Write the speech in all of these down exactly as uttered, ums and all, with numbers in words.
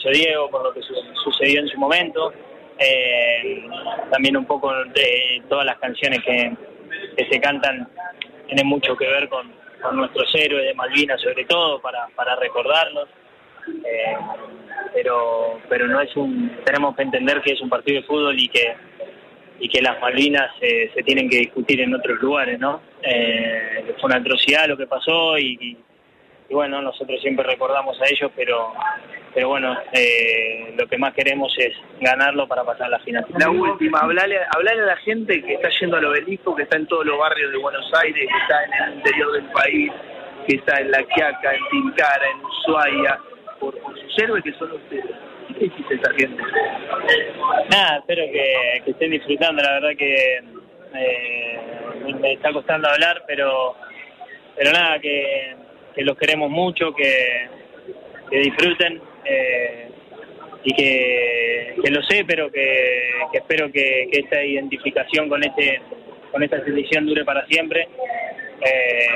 hizo Diego, por lo que su, sucedió en su momento. Eh, también un poco de todas las canciones que, que se cantan tienen mucho que ver con, con nuestros héroes de Malvinas, sobre todo para, para recordarlos. Eh, pero pero no es un tenemos que entender que es un partido de fútbol y que y que las Malvinas eh, se tienen que discutir en otros lugares, ¿no? Eh, fue una atrocidad lo que pasó y, y, y bueno, nosotros siempre recordamos a ellos, pero pero bueno, eh, lo que más queremos es ganarlo para pasar a la final. La última, hablarle, hablarle a la gente que está yendo al Obelisco, que está en todos los barrios de Buenos Aires, que está en el interior del país, que está en La Quiaca, en Tilcara, en Ushuaia, por, por sus héroes que son ustedes. ¿Qué hiciste esa gente? Nada, espero que, que estén disfrutando, la verdad que eh, me está costando hablar, pero pero nada, que, que los queremos mucho, que, que disfruten. Eh, y que, que lo sé, pero que, que espero que, que esta identificación con este con esta selección dure para siempre, eh,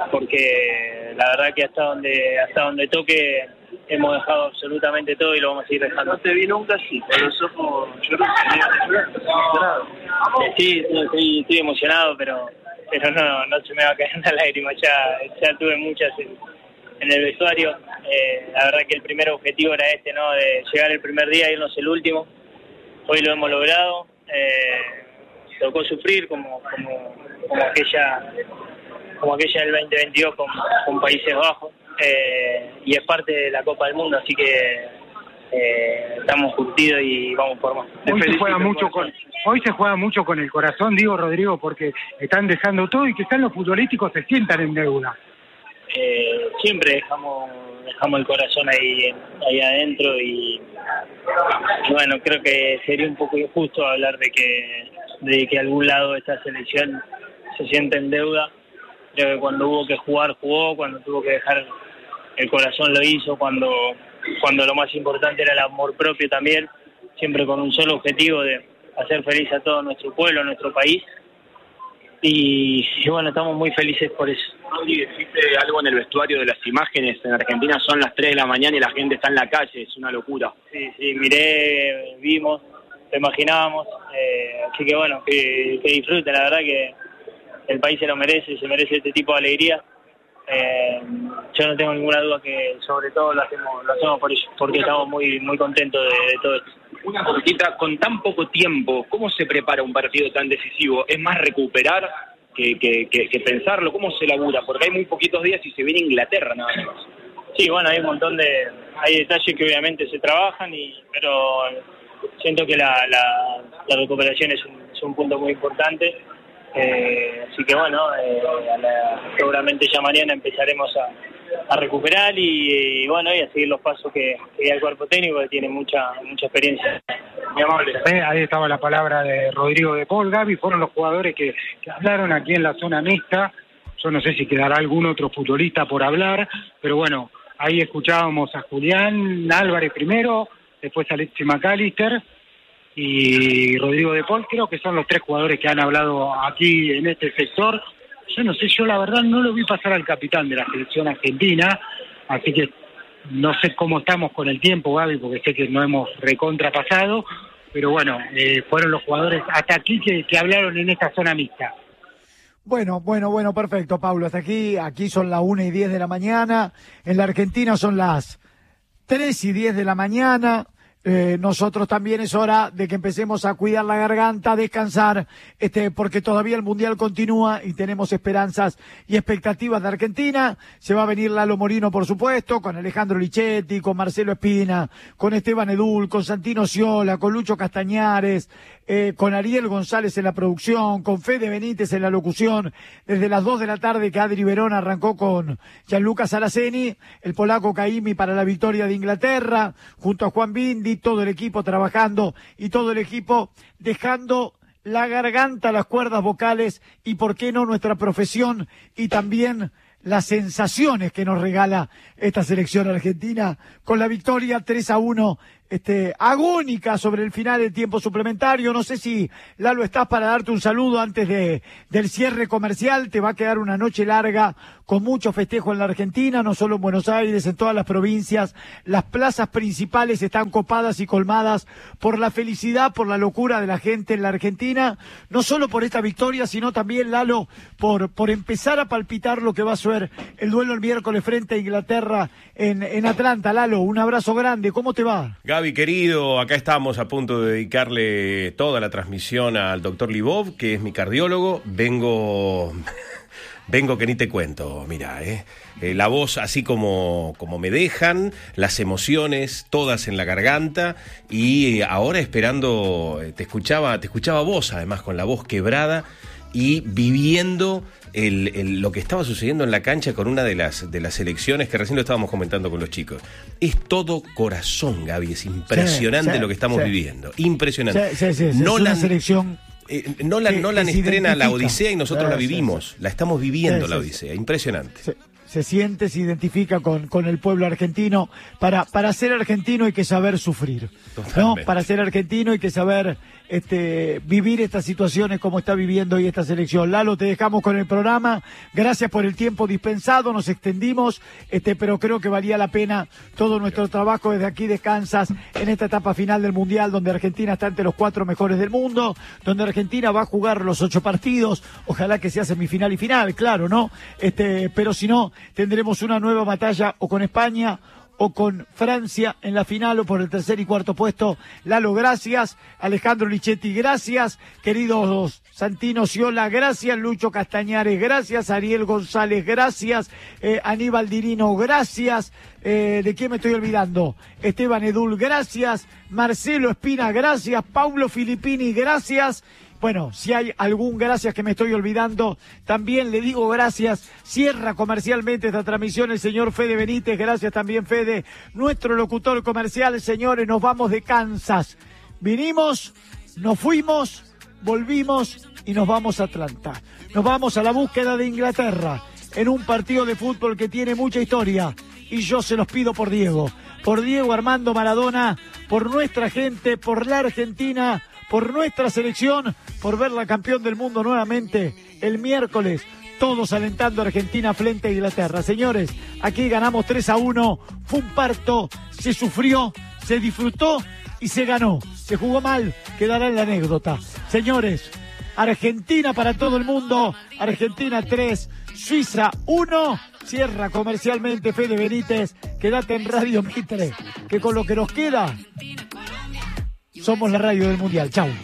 porque la verdad que hasta donde hasta donde toque hemos dejado absolutamente todo y lo vamos a seguir dejando. No te vi nunca así, con los ojos llorosos, emocionado. Sí, estoy, estoy emocionado, pero pero no no se me va a caer una lágrima, ya ya tuve muchas en, en el vestuario. Eh, la verdad que el primer objetivo era este, ¿no? De llegar el primer día e irnos el último. Hoy lo hemos logrado. Eh, tocó sufrir como como como aquella como aquella del veinte veintidós con, con Países Bajos, eh, y es parte de la Copa del Mundo, así que eh, estamos curtidos y vamos por más. Hoy se juega mucho con hoy se juega mucho con el corazón, digo, Rodrigo, porque están dejando todo y quizás los futbolísticos se sientan en deuda. Eh, siempre dejamos dejamos el corazón ahí ahí adentro y, y bueno, creo que sería un poco injusto hablar de que de que algún lado de esta selección se siente en deuda. Creo que cuando hubo que jugar jugó, cuando tuvo que dejar el corazón lo hizo, cuando cuando lo más importante era el amor propio también, siempre con un solo objetivo de hacer feliz a todo nuestro pueblo, a nuestro país. Y, y bueno, estamos muy felices por eso. Rodri, existe algo en el vestuario de las imágenes. En Argentina son las tres de la mañana y la gente está en la calle, es una locura. Sí, sí, miré, vimos, lo imaginábamos, eh, así que bueno, que, que disfruten, la verdad que el país se lo merece, se merece este tipo de alegría. Eh, yo no tengo ninguna duda que sobre todo lo hacemos lo hacemos por ello, porque estamos muy muy contentos de, de todo esto. Una cortita, con tan poco tiempo, ¿cómo se prepara un partido tan decisivo? ¿Es más recuperar que, que, que, que pensarlo? ¿Cómo se labura? Porque hay muy poquitos días y se viene Inglaterra nada más. Sí, bueno, hay un montón de hay detalles que obviamente se trabajan, y pero siento que la, la, la recuperación es un, es un punto muy importante. Eh, así que bueno, eh, a la, seguramente ya mañana empezaremos a, a recuperar y, y bueno, y a seguir los pasos que, que da el cuerpo técnico, que tiene mucha mucha experiencia. Muy amable. Eh, ahí estaba la palabra de Rodrigo de Paul. Gaby, fueron los jugadores que, que hablaron aquí en la zona mixta. Yo no sé si quedará algún otro futbolista por hablar, pero bueno, ahí escuchábamos a Julián Álvarez primero, después a Alexis McAllister y Rodrigo de Paul. Creo que son los tres jugadores que han hablado aquí en este sector. Yo no sé, yo la verdad no lo vi pasar al capitán de la selección argentina, así que no sé cómo estamos con el tiempo, Gaby, porque sé que no hemos recontrapasado, pero bueno, eh, fueron los jugadores hasta aquí que, que hablaron en esta zona mixta. Bueno, bueno, bueno, perfecto, Pablo, hasta aquí, aquí son las una y diez de la mañana, en la Argentina son las tres y diez de la mañana. Eh, nosotros también es hora de que empecemos a cuidar la garganta, descansar, este, porque todavía el Mundial continúa y tenemos esperanzas y expectativas de Argentina. Se va a venir Lalo Morino, por supuesto, con Alejandro Lichetti, con Marcelo Espina, con Esteban Edul, con Santino Sciola, con Lucho Castañares, eh, con Ariel González en la producción, con Fede Benítez en la locución. Desde las dos de la tarde que Adri Verón arrancó con Gianluca Saraceni, el polaco Caimi para la victoria de Inglaterra, junto a Juan Bindi, todo el equipo trabajando y todo el equipo dejando la garganta, las cuerdas vocales y, por qué no, nuestra profesión y también las sensaciones que nos regala esta selección argentina con la victoria tres a uno este, agónica sobre el final del tiempo suplementario. No sé si, Lalo, estás para darte un saludo antes de del cierre comercial. Te va a quedar una noche larga con mucho festejo en la Argentina, no solo en Buenos Aires, en todas las provincias. Las plazas principales están copadas y colmadas por la felicidad, por la locura de la gente en la Argentina, no solo por esta victoria, sino también, Lalo, por, por empezar a palpitar lo que va a ser el duelo el miércoles frente a Inglaterra en, en Atlanta. Lalo, un abrazo grande, ¿cómo te va? Gaby, querido, acá estamos a punto de dedicarle toda la transmisión al doctor Libov, que es mi cardiólogo. Vengo... Vengo que ni te cuento, mira, eh. Eh, la voz así como, como me dejan, las emociones todas en la garganta y ahora esperando, te escuchaba, te escuchaba vos además con la voz quebrada y viviendo el, el, lo que estaba sucediendo en la cancha con una de las, de las elecciones que recién lo estábamos comentando con los chicos. Es todo corazón, Gaby, es impresionante sí, sí, lo que estamos sí. viviendo, impresionante. Sí, sí, sí, sí. No es una la selección... Eh, Nolan, Nolan estrena La Odisea y nosotros sí, la vivimos, sí, sí. la estamos viviendo sí, La Odisea, sí. impresionante. Se, se siente, se identifica con, con el pueblo argentino. Para, para ser argentino hay que saber sufrir, ¿no? Para ser argentino hay que saber este, vivir estas situaciones como está viviendo hoy esta selección. Lalo, te dejamos con el programa, gracias por el tiempo dispensado, nos extendimos, este, pero creo que valía la pena todo nuestro trabajo desde aquí de Kansas en esta etapa final del Mundial, donde Argentina está entre los cuatro mejores del mundo, donde Argentina va a jugar los ocho partidos, ojalá que sea semifinal y final, claro, ¿no? Este, pero si no, tendremos una nueva batalla o con España o con Francia en la final o por el tercer y cuarto puesto. Lalo, gracias. Alejandro Lichetti, gracias. Queridos Santino Ciola, gracias. Lucho Castañares, gracias. Ariel González, gracias. Eh, Aníbal Dirino, gracias. Eh, ¿De quién me estoy olvidando? Esteban Edul, gracias. Marcelo Espina, gracias. Paulo Filippini, gracias. Bueno, si hay algún gracias que me estoy olvidando, también le digo gracias. Cierra comercialmente esta transmisión el señor Fede Benítez. Gracias también, Fede, nuestro locutor comercial. Señores, nos vamos de Kansas. Vinimos, nos fuimos, volvimos y nos vamos a Atlanta. Nos vamos a la búsqueda de Inglaterra en un partido de fútbol que tiene mucha historia. Y yo se los pido por Diego, por Diego Armando Maradona, por nuestra gente, por la Argentina, por nuestra selección, por verla campeón del mundo nuevamente el miércoles, todos alentando a Argentina frente a Inglaterra. Señores, aquí ganamos tres a uno, fue un parto, se sufrió, se disfrutó y se ganó. Se jugó mal, quedará en la anécdota. Señores, Argentina para todo el mundo, Argentina tres, Suiza uno, cierra comercialmente Fede Benítez, quédate en Radio Mitre, que con lo que nos queda... somos la radio del Mundial. Chau.